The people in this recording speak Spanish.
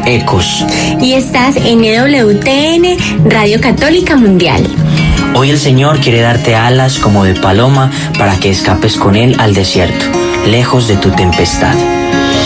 Ecos. Y estás en EWTN, Radio Católica Mundial. Hoy el Señor quiere darte alas como de paloma para que escapes con Él al desierto, lejos de tu tempestad.